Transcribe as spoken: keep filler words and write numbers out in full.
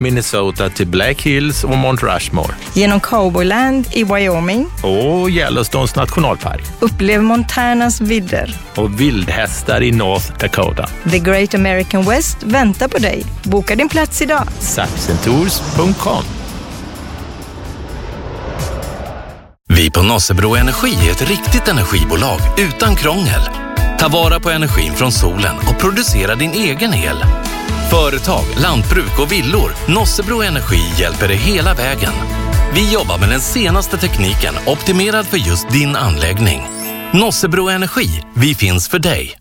Minnesota till Black Hills och Mount Rushmore. Genom Cowboyland i Wyoming. Och Yellowstones nationalpark. Upplev Montanas vidder. Och vildhästar i North Dakota. The Great American West väntar på dig. Boka din plats idag. Saxentours punkt com. Vi på Nossebro Energi är ett riktigt energibolag utan krångel. Ta vara på energin från solen och producera din egen el. Företag, lantbruk och villor. Nossebro Energi hjälper dig hela vägen. Vi jobbar med den senaste tekniken optimerad för just din anläggning. Nossebro Energi, vi finns för dig.